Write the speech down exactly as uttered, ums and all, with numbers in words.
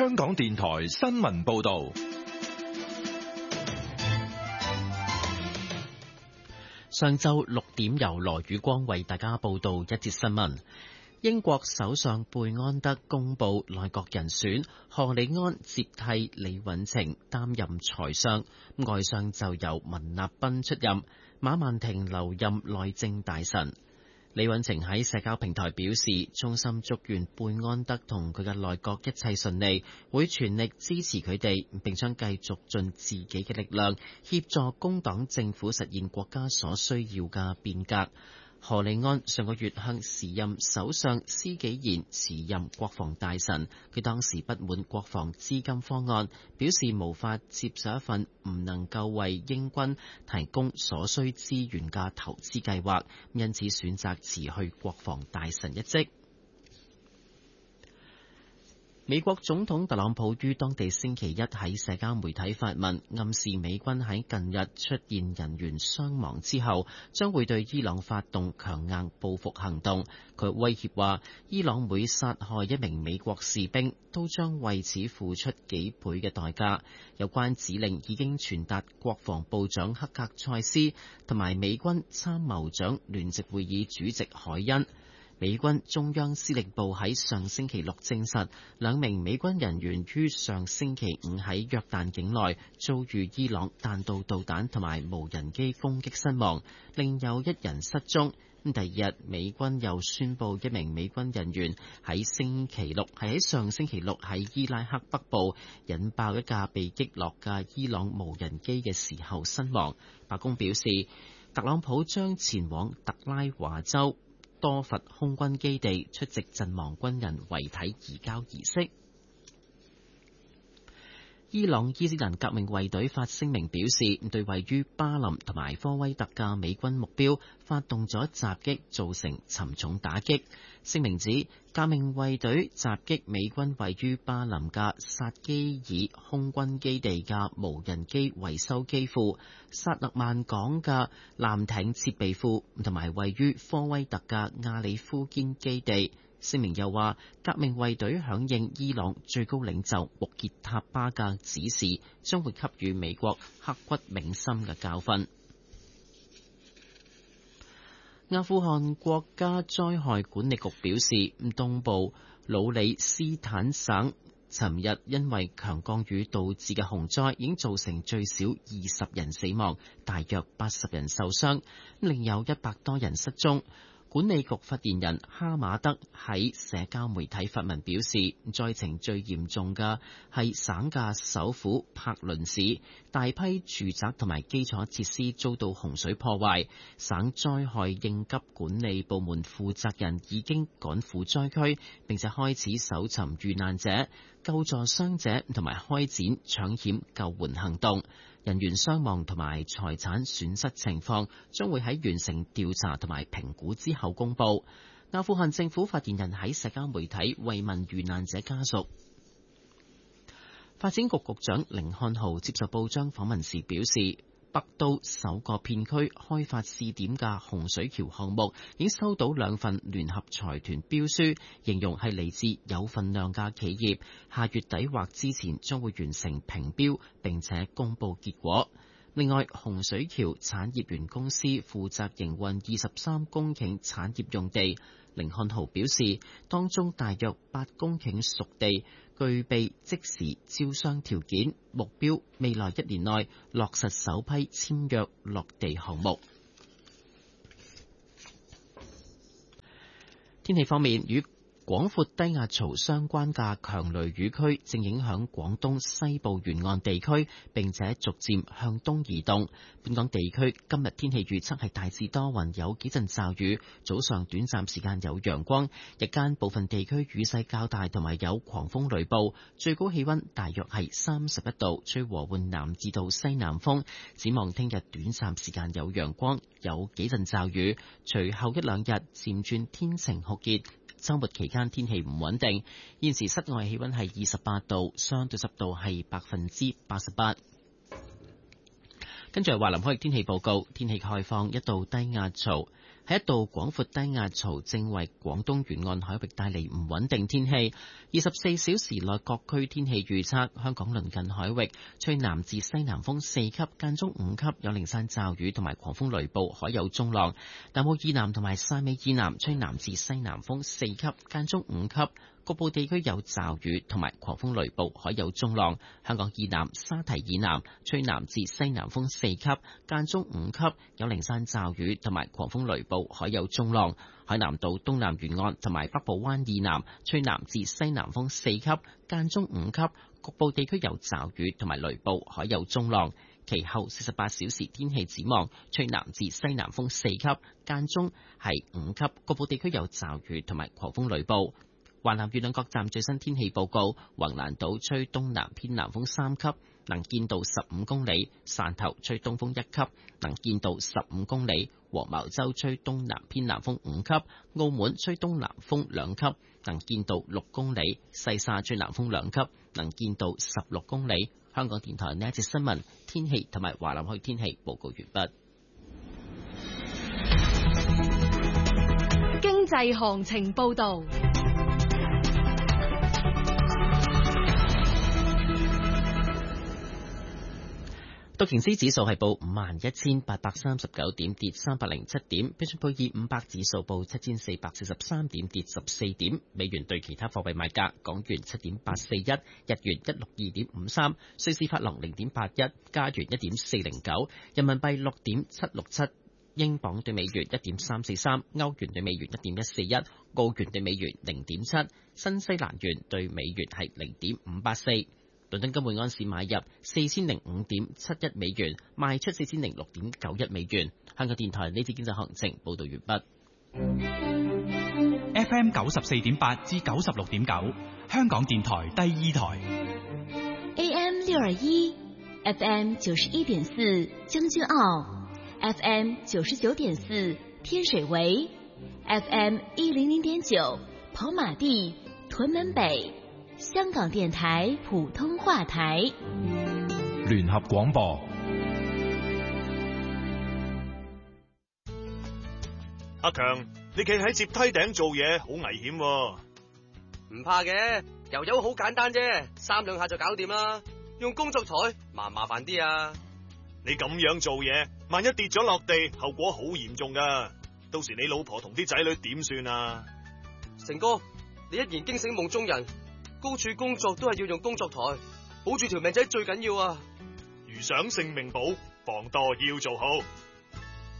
香港電台新聞報道。 上晝六點，由羅宇光為大家報道一節新聞。英國首相貝安德公布內閣人選，賀里安接替李允晴擔任財相，外相就由文立斌出任，馬曼婷留任內政大臣。李允晴喺社交平台表示，衷心祝願貝安德同佢嘅內閣一切順利，會全力支持佢哋，並將繼續盡自己嘅力量協助工黨政府實現國家所需要嘅變革。賀里安上個月向時任首相施紀賢辭任國防大臣，佢當時不滿國防資金方案，表示無法接受一份唔能夠為英軍提供所需資源嘅投資計劃，因此選擇辭去國防大臣一職。美國總統特朗普於當地星期一喺社交媒體發文，暗示美軍喺近日出現人員傷亡之後，將會對伊朗發動強硬報復行動。佢威脅話，伊朗每殺害一名美國士兵，都將為此付出幾倍嘅代價。有關指令已經傳達國防部長克格塞斯同埋美軍參謀長聯席會議主席海恩。美軍中央司令部喺上星期六證實，兩名美軍人員於上星期五喺約旦境內遭遇伊朗彈道導彈同埋無人機攻擊身亡，另有一人失蹤。第二日，美軍又宣布一名美軍人員喺星期六係喺上星期六喺伊拉克北部引爆一架被擊落嘅伊朗無人機嘅時候身亡。白宮表示，特朗普將前往特拉華州多佛空軍基地出席陣亡軍人遺體移交儀式。伊朗伊斯蘭革命衛隊發聲明表示，對位於巴林同埋科威特嘅美軍目標發動咗襲擊，造成沉重打擊。聲明指，革命衛隊襲擊美軍位於巴林嘅薩基爾空軍基地嘅無人機維修機庫、薩勒曼港嘅艦艇設備庫同埋位於科威特嘅亞里夫堅基地。聲明又話，革命衛隊響應伊朗最高領袖穆傑塔巴嘅指示，將會給予美國刻骨銘心嘅教訓。阿富汗國家災害管理局表示，東部魯里斯坦省尋日因為強降雨導致嘅洪災已經造成最少二十人死亡，大約八十人受傷，另有一百多人失蹤。管理局發言人哈馬德喺社交媒體發文表示，災情最嚴重嘅係省嘅首府柏倫市，大批住宅同埋基礎設施遭到洪水破壞。省災害應急管理部門負責人已經趕赴災區，並且開始搜尋遇難者、救助傷者同埋開展搶險救援行動。人員傷亡同埋財產損失情況將會喺完成調查同埋評估之後公佈。阿富汗政府發言人喺社交媒體慰問遇難者家屬。發展局局長甯漢豪接受報章訪問時表示，北都首個片區開發試點嘅洪水橋項目已經收到兩份聯合財團標書，形容係嚟自有份量嘅企業，下月底或之前將會完成評標並且公佈結果。另外，洪水橋產業園公司負責營運二十三公頃產業用地。甯漢豪表示，當中大約八公頃熟地具備即時招商條件，目標未來一年內落實首批簽約落地項目。天氣方面，與廣闊低壓槽相關嘅強雷雨區正影響廣東西部沿岸地區，並且逐漸向東移動。本港地區今日天氣預測係大致多雲，有幾陣驟雨，早上短暫時間有陽光，日間部分地區雨勢較大，同埋有狂風雷暴。最高氣溫大約係三十一度，吹和緩南至到西南風。展望聽日短暫時間有陽光，有幾陣驟雨，隨後一兩日漸轉天晴酷熱。周末期間天氣唔穩定，現時室外氣溫係二十八度，相對濕度係百分之八十八。 跟住係華南海域天氣報告，天氣概況，一道低壓槽喺一道廣闊低壓槽正為廣東沿岸海域帶嚟唔穩定天氣。二十四小時內各區天氣預測：香港鄰近海域吹南至西南風四級，間中五級，有零散驟雨同埋狂風雷暴，海有中浪。大埔以南同埋汕尾以南吹南至西南風四級，間中五級。局部地區有驟雨同埋狂風雷暴，海有中浪。香港以南、沙堤以南吹南至西南風四級，間中五級，有零散驟雨同埋狂風雷暴，海有中浪。海南島東南沿岸同埋北部灣以南吹南至西南風四級，間中五級，局部地區有驟雨同埋雷暴，海有中浪。其後四十八小時天氣展望，吹南至西南風四級，間中係五級，局部地區有驟雨同埋狂風雷暴。華南沿岸各站最新天氣報告：橫瀾島吹東南偏南風三級，能見度十五公里；汕頭吹東風一級，能見度十五公里；黃茅洲吹東南偏南風五級；澳門吹東南風兩級，能見度六公里；西沙吹南風兩級，能見度十六公里。香港電台呢一節新聞天氣同埋華南海天氣報告完畢。 經濟行情報導。 道瓊斯指數係報五萬一千八百三十九點，跌三百零七點；標準普爾五百指數報七千四百四十三點，跌十四點。美元對其他貨幣賣價：港元七點八四一，日元一六二點五三，瑞士法郎零點八一，加元一點四零九，人民幣六點七六七，英鎊對美元一點三四三，歐元對美元一點一四一，澳元對美元零點七，新西蘭元對美元係零點五八四。倫敦金每安士買入四千零五點七一美元，賣出四千零六點九一美元。香港電台呢節經濟行情報道完畢。F M 九十四點八至九十六點九，香港電台第二台。 A M 六二一，F M 九十一點四將軍澳 ，F M 九十九點四天水圍 ，F M 一零零點九跑馬地屯門北。香港電台普通話台聯合廣播。 阿強，你企喺接梯頂做嘢好危險喎。 唔怕嘅，油油好簡單啫，三兩下就搞掂啦。用工作台麻唔麻煩啲啊？ 你咁樣做嘢，萬一跌咗落地，後果好嚴重噶。到時你老婆同啲仔女點算啊？ 成哥，你一言驚醒夢中人。高處工作都係要用工作台，保住條命仔最緊要啊！ 如想性命保，防墮要做好。